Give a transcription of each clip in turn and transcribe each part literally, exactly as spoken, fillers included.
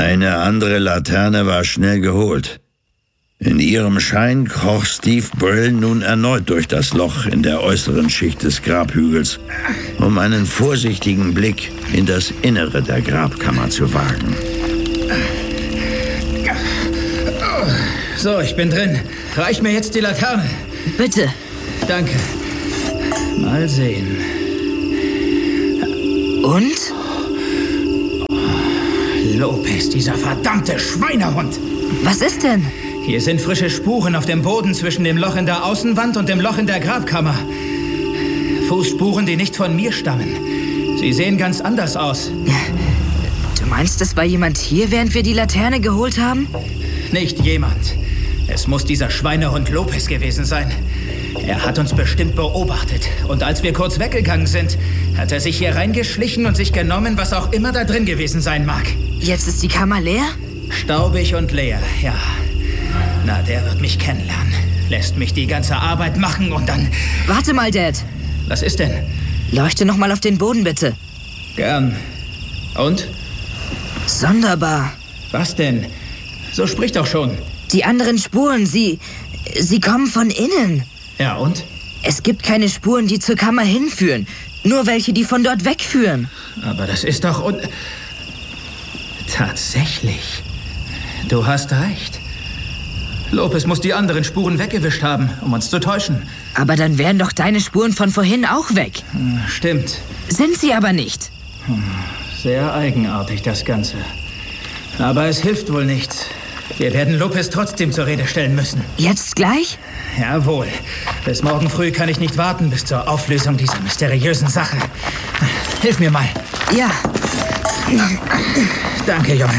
Eine andere Laterne war schnell geholt. In ihrem Schein kroch Steve Brill nun erneut durch das Loch in der äußeren Schicht des Grabhügels, um einen vorsichtigen Blick in das Innere der Grabkammer zu wagen. So, ich bin drin. Reich mir jetzt die Laterne. Bitte. Danke. Mal sehen. Und? Lopez, dieser verdammte Schweinehund. Was ist denn? Hier sind frische Spuren auf dem Boden zwischen dem Loch in der Außenwand und dem Loch in der Grabkammer. Fußspuren, die nicht von mir stammen. Sie sehen ganz anders aus. Du meinst, es war jemand hier, während wir die Laterne geholt haben? Nicht jemand. Es muss dieser Schweinehund Lopez gewesen sein. Er hat uns bestimmt beobachtet. Und als wir kurz weggegangen sind, hat er sich hier reingeschlichen und sich genommen, was auch immer da drin gewesen sein mag. Jetzt ist die Kammer leer? Staubig und leer, ja. Na, der wird mich kennenlernen. Lässt mich die ganze Arbeit machen und dann... Warte mal, Dad. Was ist denn? Leuchte noch mal auf den Boden, bitte. Gern. Und? Sonderbar. Was denn? So sprich doch schon. Die anderen Spuren, sie... sie kommen von innen. Ja, und? Es gibt keine Spuren, die zur Kammer hinführen. Nur welche, die von dort wegführen. Aber das ist doch... Un Tatsächlich. Du hast recht. Lopez muss die anderen Spuren weggewischt haben, um uns zu täuschen. Aber dann wären doch deine Spuren von vorhin auch weg. Hm, stimmt. Sind sie aber nicht. Hm, sehr eigenartig, das Ganze. Aber es hilft wohl nichts. Wir werden Lopez trotzdem zur Rede stellen müssen. Jetzt gleich? Jawohl. Bis morgen früh kann ich nicht warten bis zur Auflösung dieser mysteriösen Sache. Hilf mir mal. Ja. Danke, Junge.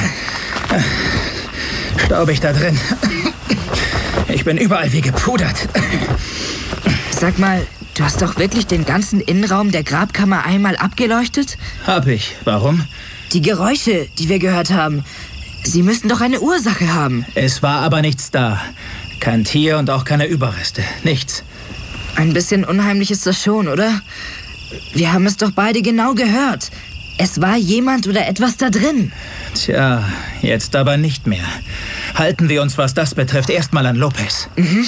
Staubig da drin. Ich bin überall wie gepudert. Sag mal, du hast doch wirklich den ganzen Innenraum der Grabkammer einmal abgeleuchtet? Hab ich. Warum? Die Geräusche, die wir gehört haben, sie müssten doch eine Ursache haben. Es war aber nichts da. Kein Tier und auch keine Überreste. Nichts. Ein bisschen unheimlich ist das schon, oder? Wir haben es doch beide genau gehört. Es war jemand oder etwas da drin. Tja, jetzt aber nicht mehr. Halten wir uns, was das betrifft, erstmal an Lopez. Mhm.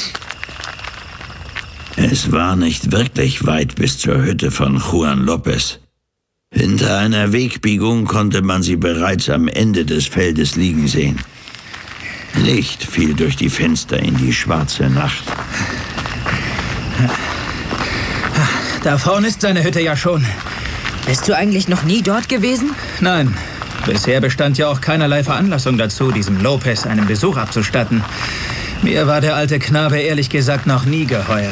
Es war nicht wirklich weit bis zur Hütte von Juan Lopez. Hinter einer Wegbiegung konnte man sie bereits am Ende des Feldes liegen sehen. Licht fiel durch die Fenster in die schwarze Nacht. Da vorne ist seine Hütte ja schon. Bist du eigentlich noch nie dort gewesen? Nein. Bisher bestand ja auch keinerlei Veranlassung dazu, diesem Lopez einen Besuch abzustatten. Mir war der alte Knabe ehrlich gesagt noch nie geheuer.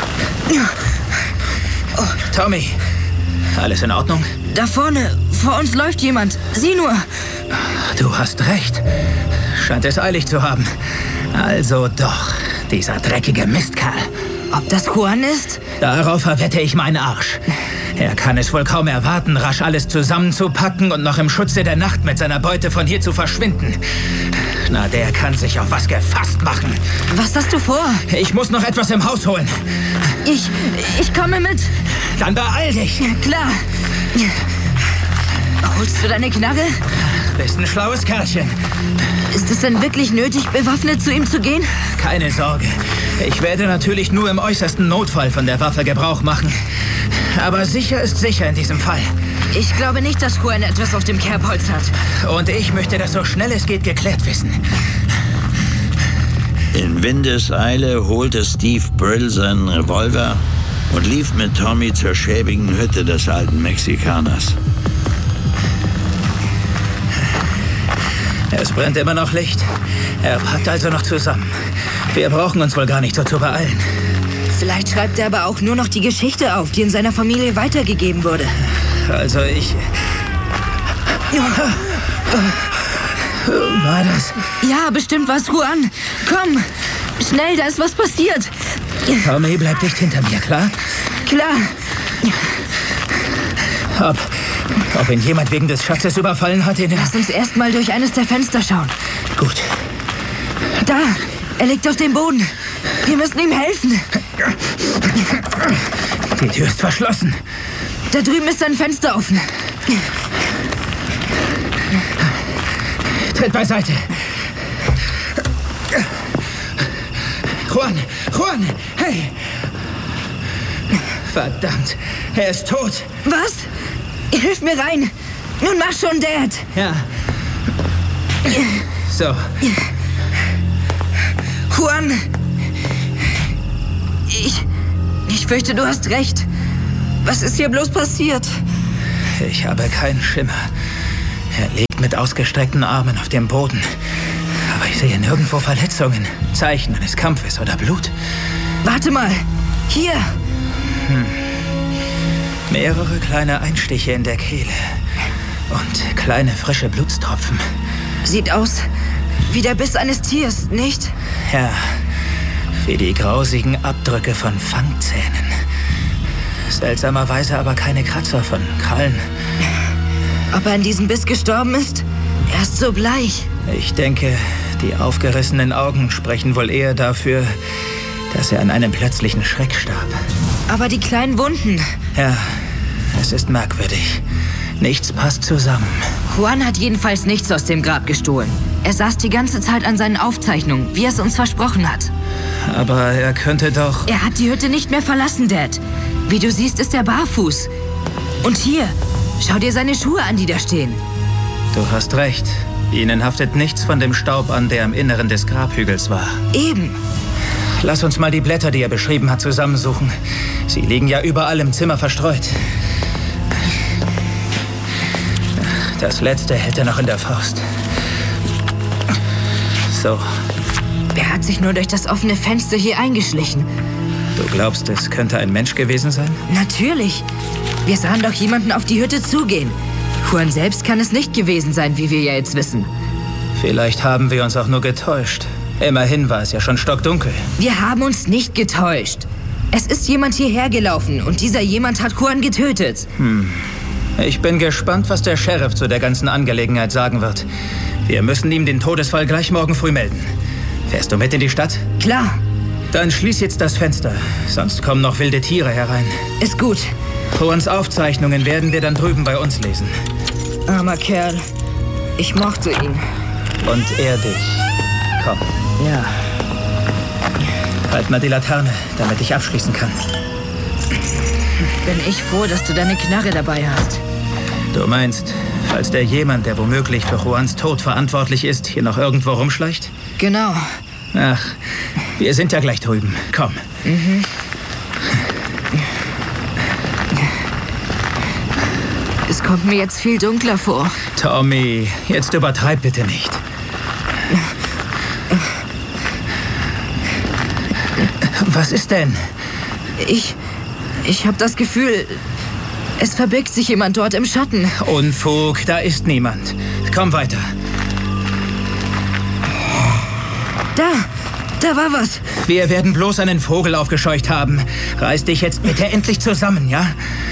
Oh, Tommy, alles in Ordnung? Da vorne, vor uns läuft jemand. Sieh nur. Du hast recht. Scheint es eilig zu haben. Also doch, dieser dreckige Mistkerl. Ob das Juan ist? Darauf verwette ich meinen Arsch. Er kann es wohl kaum erwarten, rasch alles zusammenzupacken und noch im Schutze der Nacht mit seiner Beute von hier zu verschwinden. Na, der kann sich auf was gefasst machen. Was hast du vor? Ich muss noch etwas im Haus holen. Ich, ich komme mit. Dann beeil dich. Ja, klar. Holst du deine Knarre? Bist ein schlaues Kerlchen. Ist es denn wirklich nötig, bewaffnet zu ihm zu gehen? Keine Sorge. Ich werde natürlich nur im äußersten Notfall von der Waffe Gebrauch machen. Aber sicher ist sicher in diesem Fall. Ich glaube nicht, dass Juan etwas auf dem Kerbholz hat. Und ich möchte das so schnell es geht geklärt wissen. In Windeseile holte Steve Brill seinen Revolver und lief mit Tommy zur schäbigen Hütte des alten Mexikaners. Es brennt immer noch Licht. Er packt also noch zusammen. Wir brauchen uns wohl gar nicht so zu beeilen. Vielleicht schreibt er aber auch nur noch die Geschichte auf, die in seiner Familie weitergegeben wurde. Also ich... War das? Ja, bestimmt war's Juan. Komm, schnell, da ist was passiert. Tommy, bleib dicht hinter mir, klar? Klar. Ob, ob ihn jemand wegen des Schatzes überfallen hat, den er... Lass uns erst mal durch eines der Fenster schauen. Gut. Da, er liegt auf dem Boden. Wir müssen ihm helfen. Die Tür ist verschlossen. Da drüben ist ein Fenster offen. Tritt beiseite. Juan, Juan, hey! Verdammt, er ist tot. Was? Hilf mir rein. Nun mach schon, Dad. Ja. So. Juan. Ich... Ich fürchte, du hast recht. Was ist hier bloß passiert? Ich habe keinen Schimmer. Er liegt mit ausgestreckten Armen auf dem Boden. Aber ich sehe nirgendwo Verletzungen, Zeichen eines Kampfes oder Blut. Warte mal. Hier. Hm. Mehrere kleine Einstiche in der Kehle. Und kleine frische Blutstropfen. Sieht aus wie der Biss eines Tiers, nicht? Ja, wie die grausigen Abdrücke von Fangzähnen. Seltsamerweise aber keine Kratzer von Krallen. Ob er an diesem Biss gestorben ist? Er ist so bleich. Ich denke, die aufgerissenen Augen sprechen wohl eher dafür, dass er an einem plötzlichen Schreck starb. Aber die kleinen Wunden... Ja, es ist merkwürdig. Nichts passt zusammen. Juan hat jedenfalls nichts aus dem Grab gestohlen. Er saß die ganze Zeit an seinen Aufzeichnungen, wie er es uns versprochen hat. Aber er könnte doch... Er hat die Hütte nicht mehr verlassen, Dad. Wie du siehst, ist er barfuß. Und hier, schau dir seine Schuhe an, die da stehen. Du hast recht. Ihnen haftet nichts von dem Staub an, der im Inneren des Grabhügels war. Eben. Lass uns mal die Blätter, die er beschrieben hat, zusammensuchen. Sie liegen ja überall im Zimmer verstreut. Das letzte hält er noch in der Faust. So. Er hat sich nur durch das offene Fenster hier eingeschlichen. Du glaubst, es könnte ein Mensch gewesen sein? Natürlich. Wir sahen doch jemanden auf die Hütte zugehen. Juan selbst kann es nicht gewesen sein, wie wir ja jetzt wissen. Vielleicht haben wir uns auch nur getäuscht. Immerhin war es ja schon stockdunkel. Wir haben uns nicht getäuscht. Es ist jemand hierher gelaufen und dieser jemand hat Juan getötet. Hm. Ich bin gespannt, was der Sheriff zu der ganzen Angelegenheit sagen wird. Wir müssen ihm den Todesfall gleich morgen früh melden. Fährst du mit in die Stadt? Klar. Dann schließ jetzt das Fenster, sonst kommen noch wilde Tiere herein. Ist gut. Juans Aufzeichnungen werden wir dann drüben bei uns lesen. Armer Kerl. Ich mochte ihn. Und er dich. Komm. Ja. Halt mal die Laterne, damit ich abschließen kann. Bin ich froh, dass du deine Knarre dabei hast. Du meinst, falls der jemand, der womöglich für Juans Tod verantwortlich ist, hier noch irgendwo rumschleicht? Genau. Ach, wir sind ja gleich drüben. Komm. Mhm. Es kommt mir jetzt viel dunkler vor. Tommy, jetzt übertreib bitte nicht. Was ist denn? Ich... Ich habe das Gefühl, es verbirgt sich jemand dort im Schatten. Unfug, da ist niemand. Komm weiter. Da, da war was. Wir werden bloß einen Vogel aufgescheucht haben. Reiß dich jetzt bitte endlich zusammen, ja?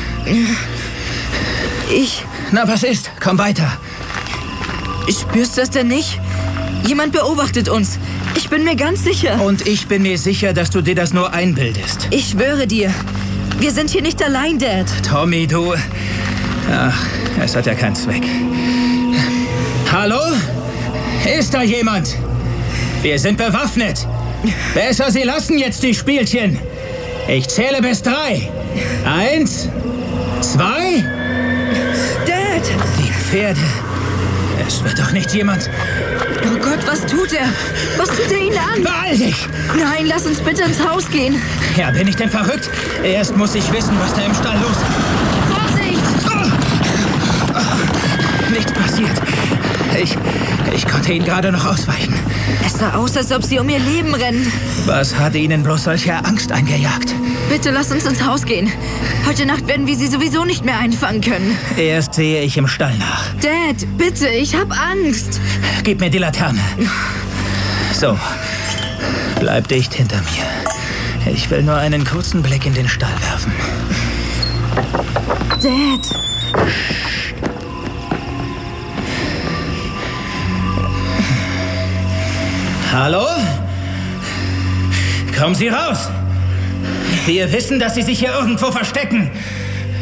Ich... Na, was ist? Komm weiter. Spürst du es denn nicht? Jemand beobachtet uns. Ich bin mir ganz sicher. Und ich bin mir sicher, dass du dir das nur einbildest. Ich schwöre dir. Wir sind hier nicht allein, Dad. Tommy, du... Ach, es hat ja keinen Zweck. Hallo? Ist da jemand? Wir sind bewaffnet. Besser, Sie lassen jetzt die Spielchen. Ich zähle bis drei. Eins, zwei... Dad! Die Pferde. Es wird doch nicht jemand... Oh Gott, was tut er? Was tut er ihnen an? Beeil dich! Nein, lass uns bitte ins Haus gehen. Ja, bin ich denn verrückt? Erst muss ich wissen, was da im Stall los ist. Vorsicht! Oh. Oh. Nichts passiert. Ich, ich konnte ihnen gerade noch ausweichen. Es sah aus, als ob sie um ihr Leben rennen. Was hat ihnen bloß solche Angst eingejagt? Bitte lass uns ins Haus gehen. Heute Nacht werden wir sie sowieso nicht mehr einfangen können. Erst sehe ich im Stall nach. Dad, bitte, ich hab Angst. Gib mir die Laterne. So, bleib dicht hinter mir. Ich will nur einen kurzen Blick in den Stall werfen. Dad. Hallo? Kommen Sie raus! Wir wissen, dass Sie sich hier irgendwo verstecken.